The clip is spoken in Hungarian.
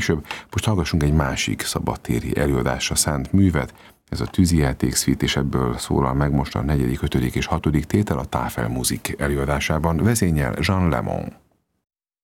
Később most hallgassunk egy másik szabadtéri előadásra szánt művet, ez a Tűzijáték Suite, és ebből szólal meg most a 4., 5. és 6. tétel a Tafelmusik előadásában, vezényel Jean Lemond.